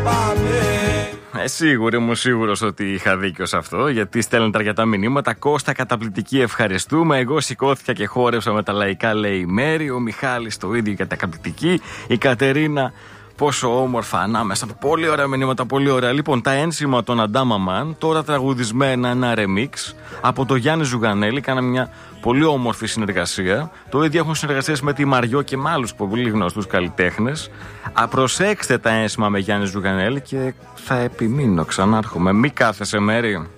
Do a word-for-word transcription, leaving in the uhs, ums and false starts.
Ε, σίγουρη μου, σίγουρος ότι είχα δίκιο σε αυτό, γιατί στέλνετε αρκετά μηνύματα. Κώστα, καταπληκτική, ευχαριστούμε. Εγώ σηκώθηκα και χόρεψα με τα λαϊκά, λέει η Μέρη. Ο Μιχάλης το ίδιο, καταπληκτική. Η Κατερίνα, πόσο όμορφα ανάμεσα. Πολύ ωραία μηνύματα, πολύ ωραία. Λοιπόν, τα ένσημα των Αντάμαμαν, τώρα τραγουδισμένα, ένα remix από το Γιάννη Ζουγανέλη. Κάναμε μια πολύ όμορφη συνεργασία. Το ίδιο έχουν συνεργασίες με τη Μαριό και με άλλους πολύ γνωστούς καλλιτέχνες. Προσέξτε τα ένσημα με Γιάννη Ζουγανέλη και θα επιμείνω. Ξανάρχομαι. Μη κάθεσαι, Μέρη.